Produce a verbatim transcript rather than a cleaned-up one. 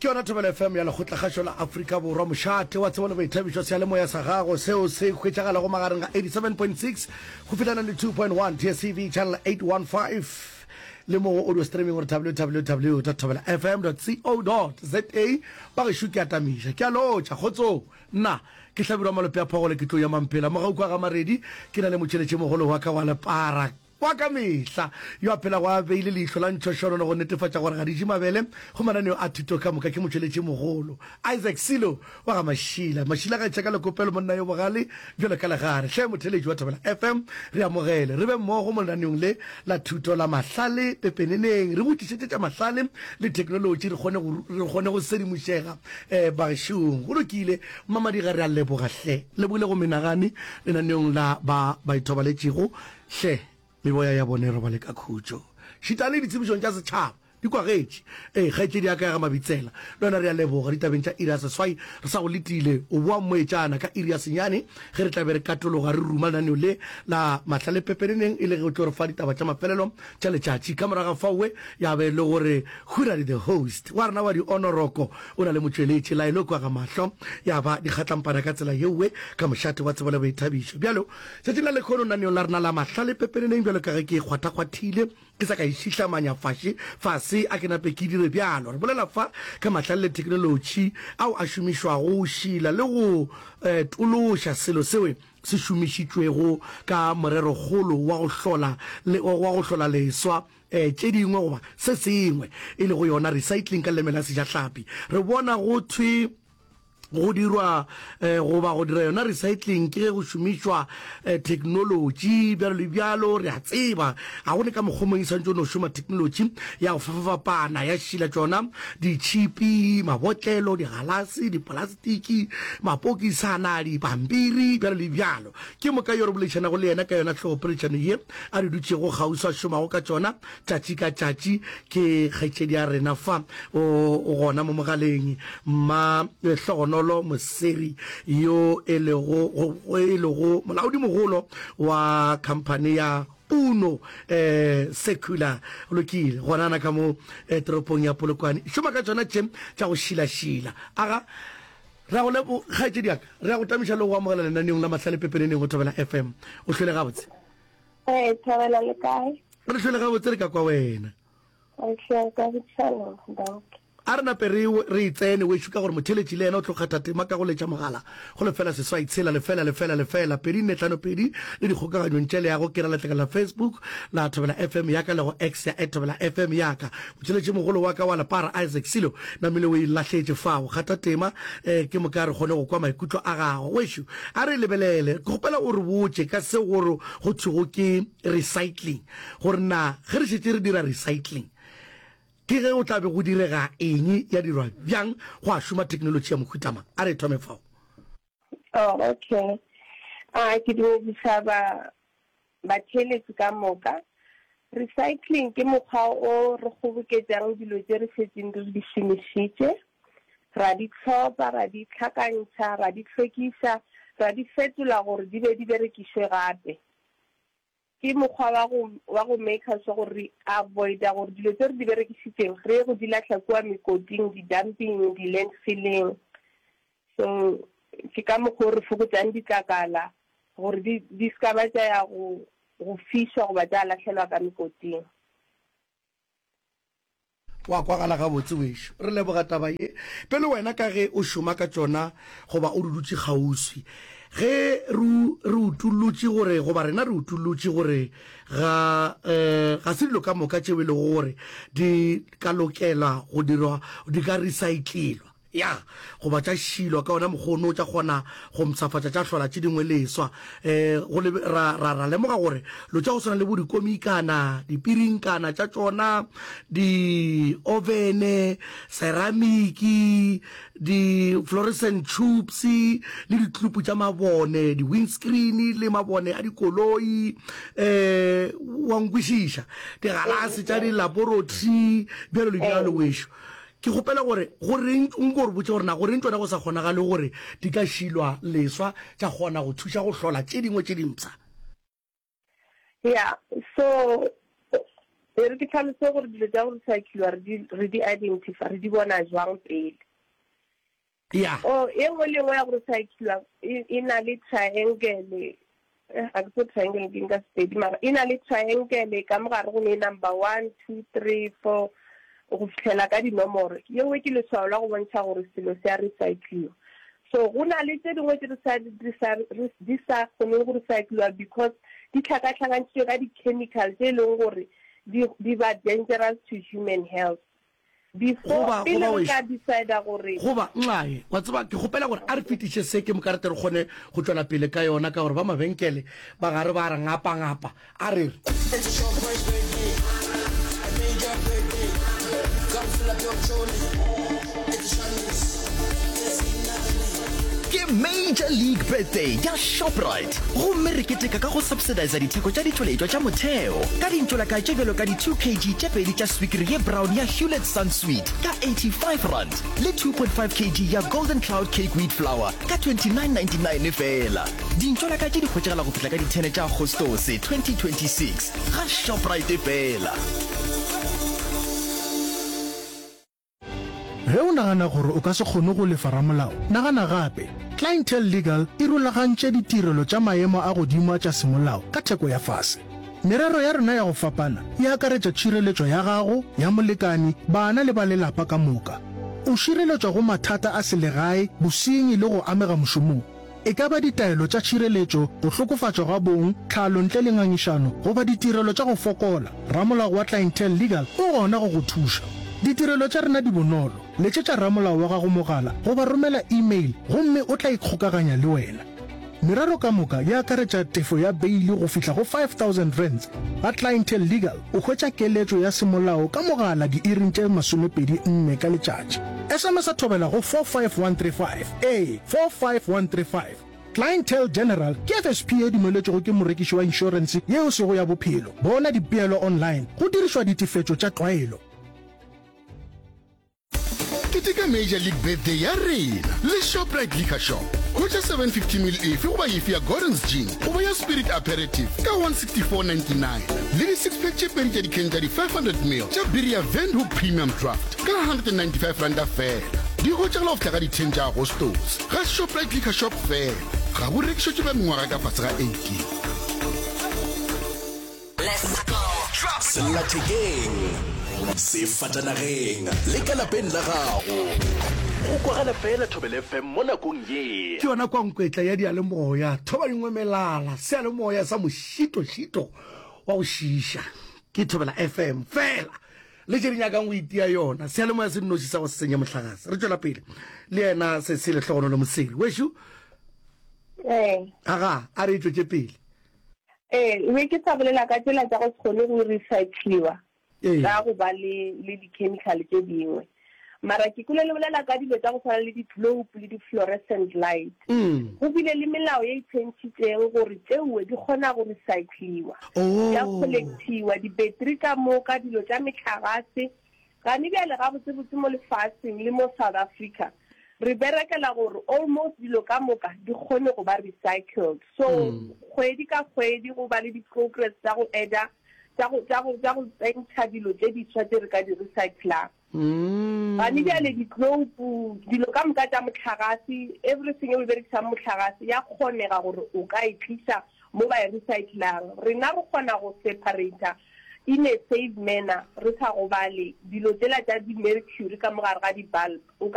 ke yona Thobela F M ya lekgotla la Afrika Borwa mošate wa tsebolo baithabišo se ya lemoya sa gago seo se hwetšagala go magareng ga eighty-seven point six go feta ninety-two point one T S T V channel eight one five le mo audio streaming or w w w dot thobela f m dot co dot za ba ge shuki atamisha ke a lotša khotso nna ke hlabirwa malope a phogole ke tlo ya mampela mo ga ukwa ga maredi ke na le motšheletše mogolo wa ka wa lepara wa ka mehla yo a phela go a beile leihlo la ntšhošono go netefatša gore ga di je mabele go mananeo a thuto ka moka ke motšheletše mogolo Isaac Silo wa ga Mashila Mashila ga tšeka lekopelo monna yo bogale bjalo ka legare hle motheletši wa Thobela F M re amogele re be mmogo mo lenaneong le la thuto la mahlale pepeneneng re botšišetše tša mahlale le technology re kgone go re kgone go sedimošega eh bašong go lokile mamadi ga re a leboga hle le bole go menagane lenaneong la ba ba ithobaletšego hle meboya ya bone re ba le ka khutšo šitale ditsebišong tša setšhaba di kwagetše ee kgaetšedi ya ka ya ga mabitsela le yona re a leboga ditabeng tša iri ya seswai re sa go letile o boa moetšana ka iri ya senyane ge re tlabe re katologa re ruma lananeo le la mahlale pepeneneng e le ge o tlo re fa ditaba tša mafelelo tša letšatši ka moraga faue ya be le gore huradi the host wa rena wa di-honoroko o na le motšweletši la e le kwa ga mahlo ya ba dikgatlampana ka tsela yeue ka mošate wa tsebo le baithabišo bjalo tšatši la lekgono naneong la rena la mahlale pepeneneng bjalo ka ge ke kgwathakgwathile ke sa ka išihlamanya fashe fase a ke nape ke dire bjalo re bolela fa ka mahlale le technology ao a šomišwago go šila le go tološa selo sewe se šomišitšwego ka morero kgolo wa go hlola le wa go hlola leswa eh tše dingwe goba se sengwe e le go yona recycling ka lemela se ja hlapi re bona go thwe go dirwa go ba go dira yona recycling ke go šomišwa technology bjalo le bjalo re a tseba ga go le ka mokgomong e santse no šoma technology ya go fapafapana ya šila tšona ditšhipi mabotlelo digalase diplastiki mapokisana dipampiri bjalo le bjalo ke mo ka yo re bolešana go le yena ka yona tlhogopoletšano ye a re dutšego kgauswa šomago ka tšona tšatši ka tšatši ke kgaetšedi ya rena fa o gona mo mogaleng ma hlogono moseri yo e lego e lego molaodi mogolo wa company ya Uno eh secular lokile gona na ka mo toropong ya Polokwane shoma ka tsona tšem tša go shila-shila aga ra go lebo kgaetšedi yaka re a go tamiša le go amogela lenaneong la mahlale pepeneneng go Thobela F M o hlwele gabotse eh Thobela le kae re hlwele gabotse re ka kwa wena o hlwele ka botšalo ndao a re nape re itsene we shuka gore motheletši le ena o tlogata tema ka go letša mogala go lefela seswai tshela lefela lefela lefela pedi nne tlhano pedi le dikgokaganyong tše le yago ke ra letleka la Facebook la Thobela F M yaka le go X ya Thobela F M yaka motheletši mogolo wa ka wa lepara Isaac Silo namile o ilahletše fao gata tema eh ke mo ka re kgone go kwa maikutlo a gago wešo a re lebelele ke gopela o re botše ka se gore go thwego ke recycling gore na ge re šetse re dira recycling ke ge o tlabe go direga eng ya dirwa bjang go a šoma technology ya mokhutama a re thome fao oh okay a ke di botsa ba ba theletsi ka moka recycling ke mokgwa o re go boketsang dilo tse re setseng re di šomišitše ra di tlhopa ra di tlhakantšha ra di tlhwekisa ra di fetola gore di be di berekišwe gape ke mokgwa wa go wa go make sure gore avoid gore dilo tse re di berekisitseng re go di latlha kwa mekoting di dumping di landfilling so ke ka mokgwa re fokotsang ditlakala gore di di ska ba tsa ya go go fisha go ba tsa latlhelwa ka mekoting wa kwa gala ga botse wešo re leboga taba ye pele wena ka ge o šoma ka tšona goba o dutše kgauswi ge ru ru tulutse gore goba rena re utulutse gore ga eh ga se dilo ka moka tšeo e le gore di ka lokela go dirwa di ka recyclelwa ya go ba tša šilwa ka ona mokgono tša kgona go msafatša tša hlola tše dingwe leswa eh go le ra ra lemoga gore lo tša go swana le bo dikomikana dipirinkana tša tsona di ovene ceramiki di fluorescent tubes le ditlupu tša mabone di windscreen le mabone a dikoloi eh wa nkwišiša digalase tša di laboratory bjalo le bjalo wešo ke gopela gore go reng ngo re botse gore na go reng tsona go sa kgonagale gore di ka šilwa leswa tša kgona go thuša go hlola tše dingwe tše dimpša yeah so re ke tlhalose gore dilo tsa go recycliwa re di identify re di bona jwang pele yeah oh e nngwe le nngwe ya go recycliwa e na le triangle a ke triangle ke nka steady mara e na le triangle ka mogare go ne number one two three four go fitlhela ka dinomoro ye nngwe ke letshwao la go bontsha gore selo se a recycliwa so go na le tse dingwe tse di sa kgone go recycliwa because di tlhakatlhakantšwe ka di-chemical tse e leng gore di ba dangerous to human health before pele re ka decide gore goba nxae wa tseba ke gopela gore a re fetiše se ke mokarete re kgone go tswela pele ka yona ka gore ba mabenkele ba gare ba re ngapa-ngapa a re ke Major League Birthday ya Shoprite gomme re keteka ka go subsidize ditheko tša ditšweletšwa tša motheo ka dintšolaka tše bjalo ka di two kilograms tše pedi tša swikiri ye brown ya Hewlett Sunsweet ka eighty-five rand le two point five kilograms ya Golden Cloud Cake Wheat Flour ka twenty-nine ninety-nine fela dintšolaka tše di hwetšagala go fihla ka di ten tša Agostose twenty twenty-six ga Shoprite fela. Ge o nagana gore o ka se kgone go lefa ramolao nagana gape Clientele Legal e rulagantše ditirelo tša maemo a godimo tša semolao ka theko ya fase. Merero ya rena ya go fapana e akaretša tšhireletšo ya gago ya molekani bana le ba lelapa ka moka. O šireletšwa go mathata a selegae bosenyi le go amega mošomong. E ka ba ditaelo tša tšhireletšo go hlokofatšwa ga bong tlhalo ntle le ngangišano goba ditirelo tša go fokola. Ramolao wa Clientele Legal o gona go go thuša. Ditirelo tša rena di bonolo letšetša ramolao wa gago mogala goba romela email gomme o tla ikgokaganya le wena. Merero ka moka ya akaretša tefo ya beili go fihla go five thousand rands ga Clientele Legal o hwetša keletšo ya semolao ka mogala di-iring tše masomepedi nne ka letšatši. S M S a thobela go four five one three five a four five one three five. Clientele General ke F S P e dumeletšego ke morekiši wa insurance yeo sego ya bophelo. Bona dipeelo online go dirišwa ditefetšo tša tlwaelo. Ketika Major League Birthday ya rena le Shoprite Liquor Shop kgotša seven fifty milliliters efe goba efe ya Gordon's Gin goba ya Spirit Aperitif ka one sixty-four ninety-nine le di six pack tše pedi tša dikeng tša di five hundred milliliters tša beer ya Windhoek Premium Draft ka one hundred ninety-five randa fela di hotšagala go fihla ka di ten tša Agostose ga Shoprite Liquor Shop fela ga bo rekišotše ba mengwaga ka fase ga eighteen. Let's go. Sellathekeng sefatanageng le ka lapeng la gago go kwagala fela Thobela F M mo nakong ye ke yona kwa nkwetla ya dialemoya thoba dingwe melala sealemoya sa mošito-šito wa go šiša ke Thobela F M fela le tše di nyakang go itia yona sealemoya se dinoši sa go se senya mohlagase re tšwela pele le yena se se letlogonolo mosedi wešo aga a re itšwetše pele eh we ke sa bolela ka tsela tša go se kgone go recycliwa ka go ba le le di-chemical tše dingwe mara ke kule le bolela ka dilo tša go tshwana le di-globe le di-fluorescent light go bile le melao ye e tshentšhitšeng gore tšeue di kgona go recycliwa ya collectiwa di-battery ka moka dilo tša metlhagase gane bjale gabotsebotse mo lefatsheng le mo South Africa re berekela gore almost dilo ka moka di kgone go ba recycled so kgwedi ka kgwedi go ba le di-progress tša go eda tša go tsentšha dilo tše diswa tše re ka di recyclang gane bjale di-globe dilo ka moka tša motlhagase everything e o berekisang motlhagase ya kgonega gore o ka e tlisa mo ba e recyclang rena re kgona go separata in a safe manner re sa go bale dilo tsela tša di-mercury ka mogare ga di-bulb